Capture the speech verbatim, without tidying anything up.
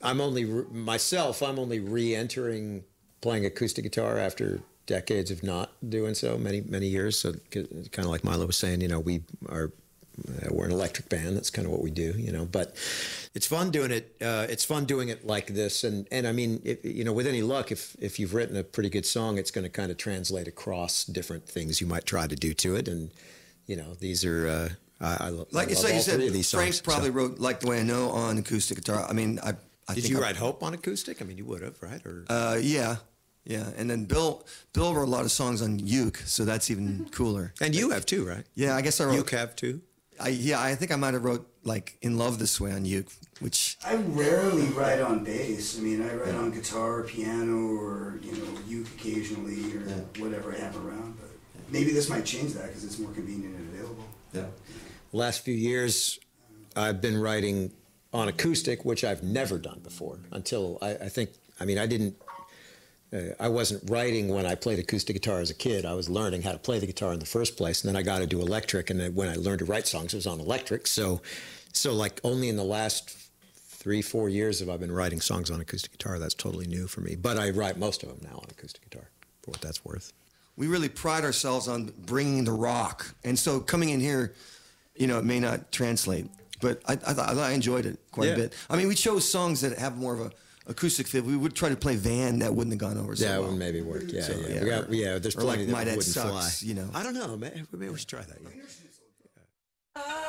I'm only re- myself. I'm only re-entering playing acoustic guitar after decades of not doing so, many many years. So kind of like Milo was saying, you know, we are uh, we're an electric band. That's kind of what we do, you know. But it's fun doing it. Uh, it's fun doing it like this. And and I mean, if, you know, with any luck, if if you've written a pretty good song, it's going to kind of translate across different things you might try to do to it. And you know, these are. Uh, I, I lo- like I love so you all said, three of these Frank songs, probably so. wrote "Like the Way I Know" on acoustic guitar. I mean, I, I Did think you I, write "Hope" on acoustic? I mean, you would have, right? Or Uh, yeah, yeah. And then Bill, Bill wrote a lot of songs on uke, so that's even cooler. and you have too, right? Yeah, I guess I wrote. You have too. I, yeah, I think I might have wrote like "In Love This Way" on uke, which I rarely write on bass. I mean, I write on guitar, piano, or you know, uke occasionally, or Yeah. whatever I have around. But maybe this might change that because it's more convenient and available. yeah. Last few years, I've been writing on acoustic, which I've never done before. Until I, I think, I mean, I didn't. Uh, I wasn't writing when I played acoustic guitar as a kid. I was learning how to play the guitar in the first place, and then I got to do electric. And then when I learned to write songs, it was on electric. So, so like only in the last three, four years have I been writing songs on acoustic guitar. That's totally new for me. But I write most of them now on acoustic guitar, for what that's worth. We really pride ourselves on bringing the rock, and so coming in here, you know, it may not translate, but I I, thought, I enjoyed it quite Yeah. a bit. I mean, we chose songs that have more of a acoustic fit. We would try to play Van, that wouldn't have gone over so Yeah, it well. would maybe work. Yeah, So, yeah. yeah, We got, or- yeah, there's or plenty like My that Dad wouldn't Sucks, fly. you know. I don't know. Maybe, maybe we should try that. Yeah.